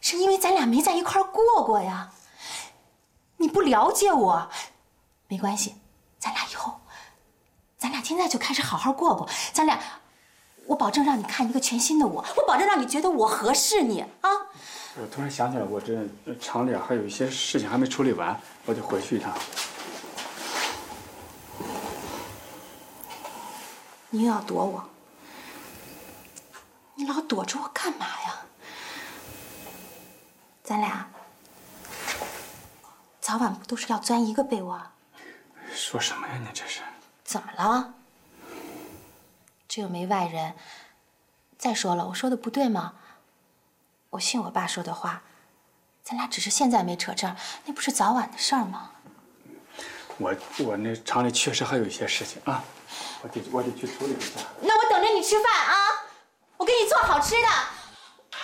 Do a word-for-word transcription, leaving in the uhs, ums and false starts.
是因为咱俩没在一块儿过过呀。你不了解我，没关系，咱俩以后，咱俩现在就开始好好过过。咱俩，我保证让你看一个全新的我，我保证让你觉得我合适你啊。 我突然想起来，我这厂里还有一些事情还没处理完，我就回去一趟。 你又要躲我？你老躲着我干嘛呀？咱俩早晚不都是要钻一个被窝？ 说什么呀？你这是？ 怎么了？这又没外人。再说了，我说的不对吗？我信我爸说的话，咱俩只是现在没扯证，那不是早晚的事儿吗？ 我我那厂里确实还有一些事情啊，我得我得去处理一下。 那我等着你吃饭啊！我给你做好吃的。